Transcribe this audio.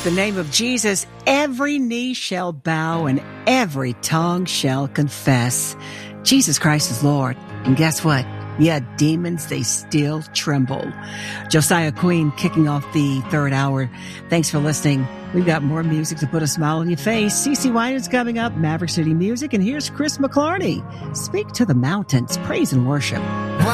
At the name of Jesus, every knee shall bow and every tongue shall confess Jesus Christ is Lord. And guess what? Yeah, demons, they still tremble. Josiah Queen kicking off the third hour. Thanks for listening. We've got more music to put a smile on your face. CeCe Winans coming up, Maverick City Music. And here's Chris McClarney. Speak to the Mountains, praise and worship.